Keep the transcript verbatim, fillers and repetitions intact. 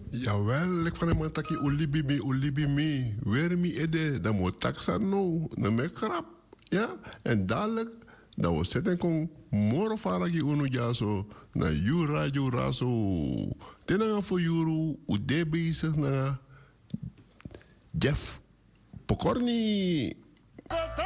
Jawel, ik van hem taki ulibi mi, ulibi mi. Weer mi ede, dan moet taxa no, dan me krap. Ja, en dadelijk, dan we zetten kon moro faragi unu jaso, na yu radio raso. Tenanga voor juru, u de bezig na Jeff Pokorni.